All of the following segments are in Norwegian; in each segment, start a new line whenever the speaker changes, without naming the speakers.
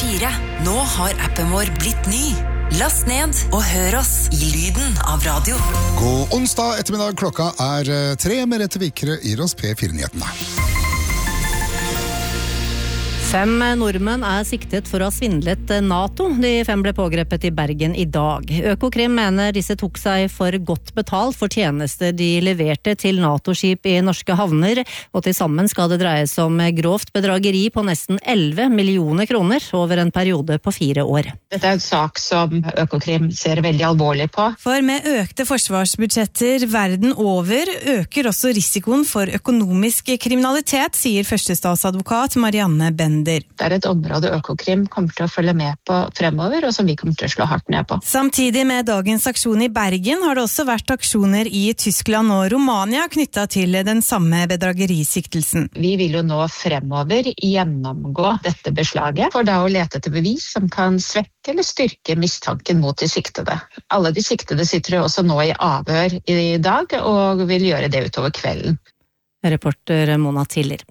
Radio4. Nå har appen vår blitt ny. Last ned og hør oss i lyden av radio.
God onsdag ettermiddag, klokka 3. Merete Vikre gir oss P4-nyhetene.
5 nordmenn siktet for å ha svindlet NATO. De 5 ble pågrepet i Bergen i dag. Økokrim mener disse tok seg for godt betalt for tjenester de leverte til NATO-skip i norske havner, og til sammen skal det dreies om grovt bedrageri på nesten 11 millioner kroner over en periode på 4 år.
Dette en sak som Økokrim ser veldig alvorlig på.
For med økte forsvarsbudsjetter verden over, øker også risikoen for økonomisk kriminalitet, sier førstestatsadvokat Marianne Bender. Det
et område Økokrim kommer til å følge med på fremover, og som vi kommer til å slå hardt ned på.
Samtidig med dagens aksjon i Bergen har det også vært aksjoner i Tyskland og Romania knyttet til den samme bedragerisiktelsen.
Vi vil jo nå fremover gjennomgå dette beslaget, for da å lete etter bevis som kan svekke eller styrke mistanken mot de siktede. Alle de siktede sitter jo også nå i avhør i dag, og vil gjøre det utover kvelden.
Reporter Mona Tiller.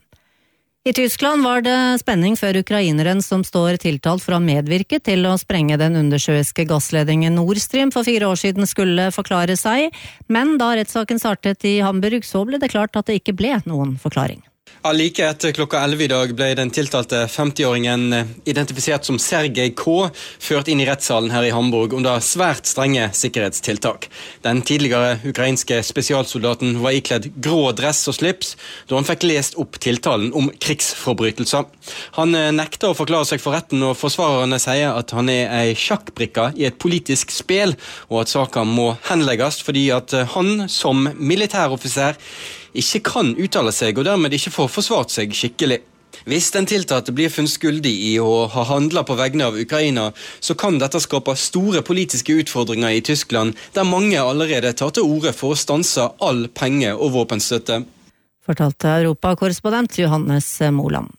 I Tyskland var det spenning før ukraineren som står tiltalt for å medvirke til å sprenge den undersjøiske gassledningen Nord Stream for 4 år siden skulle forklare seg, men da rettssaken startet i Hamburg så ble det klart at det ikke ble noen forklaring.
Like etter klokka 11 i dag ble den tiltalte 50-åringen identifisert som Sergej K. ført inn i rettssalen her i Hamburg under svært strenge sikkerhetstiltak. Den tidligere ukrainske spesialsoldaten var ikledd grå dress og slips da han fikk lest opp tiltalen om krigsforbrytelser. Han nekter å forklare seg for retten, og forsvarerne sier at han en sjakkbrikke i et politisk spel, og at saken må henlegges fordi at han som militæroffiser ikke kan uttale seg, og dermed ikke får forsvart seg skikkelig. Hvis den tiltalte blir funnet skyldig i å ha handlet på vegne av Ukraina, så kan dette skape store politiske utfordringer i Tyskland, der mange allerede tar til orde for å stanse all penge- og våpenstøtte.
Fortalte Europakorrespondent Johannes Moland.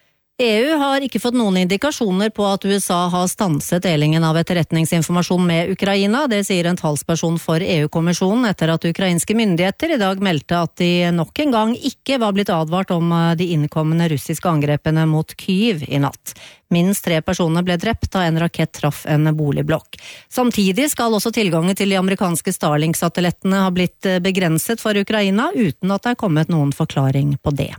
EU har ikke fått noen indikasjoner på at USA har stanset delingen av etterretningsinformasjon med Ukraina. Det sier en talsperson for EU-kommisjonen etter at ukrainske myndigheter i dag meldte at de nok en gang ikke var blitt advart om de innkommende russiske angrepene mot Kyiv i natt. Minst 3 personer ble drept da en rakett traff en boligblokk. Samtidig skal også tilgangen til de amerikanske Starlink-satellittene ha blitt begrenset for Ukraina, uten at det er kommet noen forklaring på det.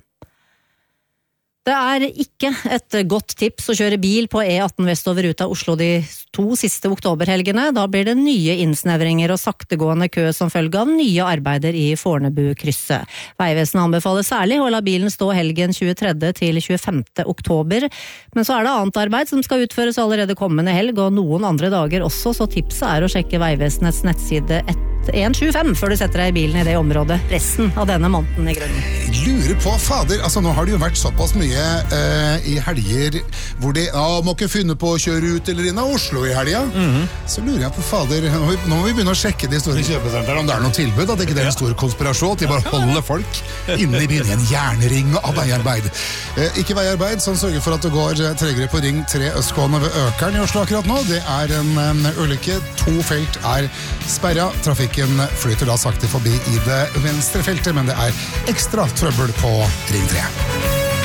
Det er ikke et godt tips å kjøre bil på E18 vestover ut av Oslo de 2 siste oktoberhelgene. Da blir det nye innsnevringer og saktegående kø som følge av nye arbeider i Fornebu-krysset. Veivesenet anbefaler særlig å la bilen stå helgen 23. til 25. oktober. Men så er det annet arbeid som skal utføres allerede kommende helg, og noen andre dager også, så tipset er å sjekke Veivesenets nettside 125 før du setter deg i bilen i det området resten av denne måneden i grunnen.
Lurer på, fader, altså nå har det jo vært såpass mye i helger hvor de må ikke finne på å kjøre ut eller inn av Oslo i helga. Så lurer jeg på, fader, nå må vi begynne å sjekke de store kjøpesentrene om det er noe tilbud, at det ikke er en stor konspirasjon, at de bare holder folk inne i byen i en jernring av veiarbeid. Ikke veiarbeid som sørger for at det går tregere på ring 3 østgående ved Økeren i Oslo akkurat nå. Det er en ulykke, 2 felt er sperra, trafikken flyter da sakte forbi i det venstre feltet, men det er ekstra trøbbel på ring 3.